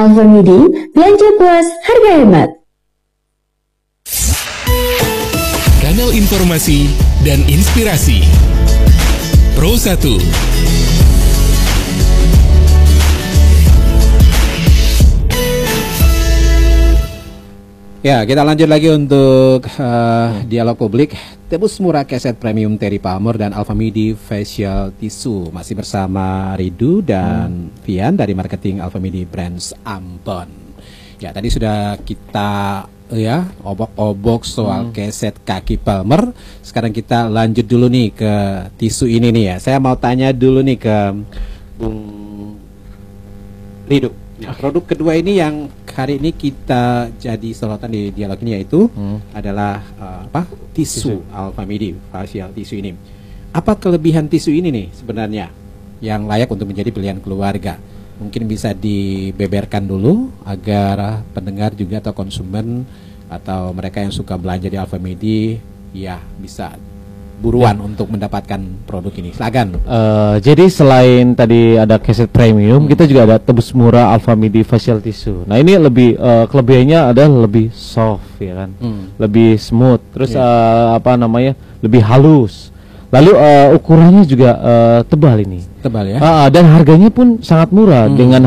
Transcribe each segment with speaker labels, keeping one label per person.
Speaker 1: Alfamidi, belanja puas, harga hemat.
Speaker 2: Kanal informasi dan inspirasi Pro 1.
Speaker 3: Ya, kita lanjut lagi untuk dialog publik. Tebus murah keset premium Terry Palmer dan Alfamidi facial tissue. Masih bersama Ridu dan Vian dari marketing Alfamidi Brands Ambon. Ya, tadi sudah kita obok-obok soal keset kaki Palmer. Sekarang kita lanjut dulu nih ke tisu ini nih ya. Saya mau tanya dulu nih ke Bung Ridu. Nah, produk kedua ini yang hari ini kita jadi sorotan di dialog ini yaitu adalah tisu Alfamidi facial tissue ini. Apa kelebihan tisu ini nih sebenarnya yang layak untuk menjadi pilihan keluarga? Mungkin bisa dibeberkan dulu agar pendengar juga atau konsumen atau mereka yang suka belanja di Alfamidi ya bisa buruan untuk mendapatkan produk ini. Silakan.
Speaker 4: Jadi selain tadi ada keset premium, kita juga ada tebus murah Alfamidi facial tissue. Nah ini lebih kelebihannya adalah lebih soft ya kan, lebih smooth. Terus lebih halus. Lalu ukurannya juga tebal ini.
Speaker 3: Tebal ya.
Speaker 4: Dan harganya pun sangat murah dengan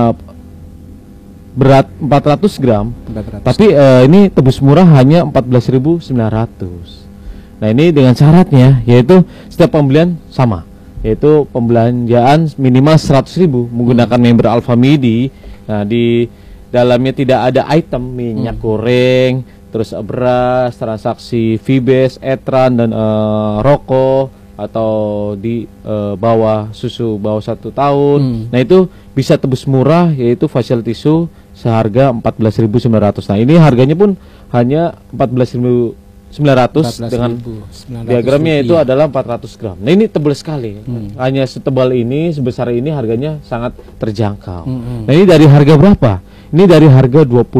Speaker 4: berat 400 gram. 400. Tapi ini tebus murah hanya 14.900. Nah ini dengan syaratnya yaitu setiap pembelian sama, yaitu pembelanjaan minimal 100.000 menggunakan member Alfamidi. Nah di dalamnya tidak ada item minyak goreng, terus beras, transaksi Vibes, Etran dan rokok atau di bawah susu bawah 1 tahun. Nah itu bisa tebus murah yaitu facial tissue seharga 14.900. Nah ini harganya pun hanya 14.900 dengan diagramnya itu adalah 400 gram. Nah ini tebal sekali, hanya setebal ini, sebesar ini harganya sangat terjangkau. Nah ini dari harga berapa? Ini dari harga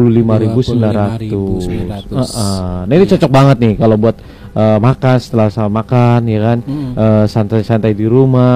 Speaker 4: 25.900. Nah ini cocok banget nih kalau buat makan setelah sama makan ya kan, santai-santai di rumah.